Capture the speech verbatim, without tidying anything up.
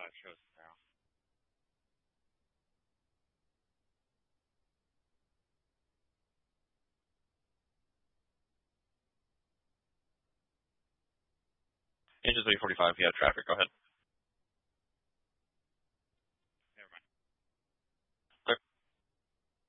uh, shows now. Engine three forty-five, you have traffic, go ahead.